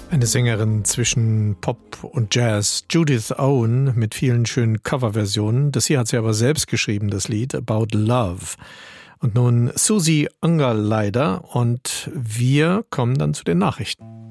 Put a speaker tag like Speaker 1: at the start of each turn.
Speaker 1: Eine Sängerin zwischen Pop und Jazz, Judith Owen, mit vielen schönen Coverversionen. Das hier hat sie aber selbst geschrieben, das Lied About Love. Und nun Susie Ungerleider und wir kommen dann zu den Nachrichten.